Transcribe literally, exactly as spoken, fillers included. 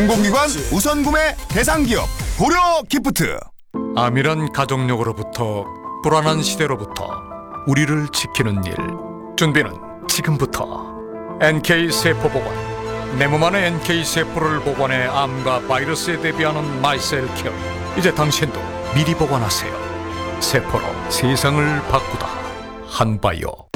공공기관 우선 구매 대상 기업 고려 기프트. 암이란 가족력으로부터 불안한 시대로부터 우리를 지키는 일. 준비는 지금부터. 엔케이 세포 복원. 내 몸 안에 엔케이 세포를 복원해 암과 바이러스에 대비하는 마이셀 케어. 이제 당신도 미리 복원하세요. 세포로 세상을 바꾸다. 한바이오.